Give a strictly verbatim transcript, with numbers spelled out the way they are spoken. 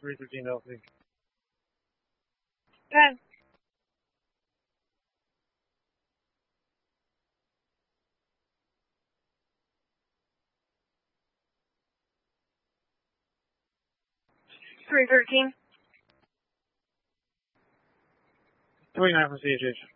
three thirteen L C. Good. three thirteen. twenty-nine from C H H.